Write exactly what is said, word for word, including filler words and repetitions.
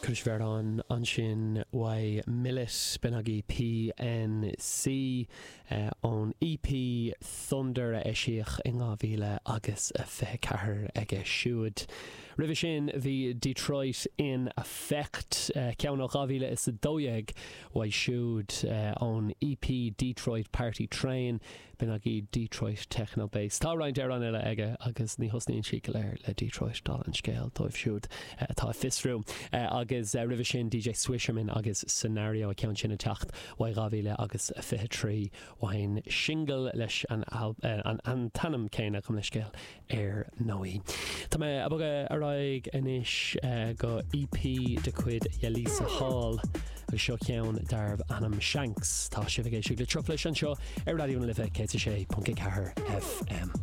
Crisverán anshin wai Millis benagi P N C uh, on E P Thunder Eshiach Ingavila agus a fe cahar ege siúd. Rivishin the Detroit in effect uh, Kiano Gavila is a doyeg wai siúd uh, on E P Detroit Party Train benagi Detroit Techno Base. Tá rain der an ela ege agus ni hosnin shikler le Detroit Dolan scale toif siúd uh, tá fisroom uh, agus uh, Rivishin D J Swisherman agus scenario account sin tacht wai Gavila agus a fe tri wain shingle lesh an al uh, an an tanam keina kom le scale air noi. Tá me abaga araig anish uh, go E P de quid Yelisa Hall agus seo ceann darb Anam Shanks tá sibh ag éisiú le trofleis an seo ar radio na lifa cé sé Punky Cahar F M.